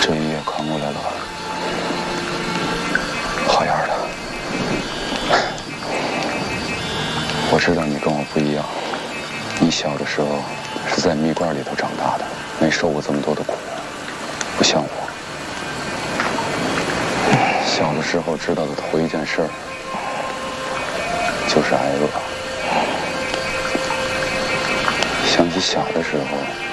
这一夜扛过来了，好样的！我知道你跟我不一样，你小的时候是在蜜罐里头长大的，没受过这么多的苦，不像我。小的时候知道的头一件事儿就是挨饿。想起小的时候。